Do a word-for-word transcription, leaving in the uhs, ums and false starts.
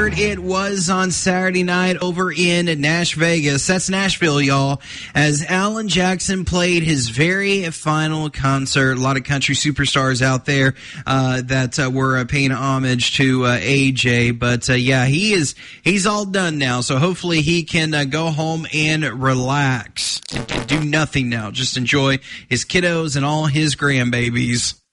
concert it was on Saturday night over in Nash Vegas. That's Nashville, y'all, as Alan Jackson played his very final concert. A lot of country superstars out there uh, that uh, were uh, paying homage to uh, A J. But, uh, yeah, he is he's all done now. So hopefully he can uh, go home and relax and do nothing now. Just enjoy his kiddos and all his grandbabies.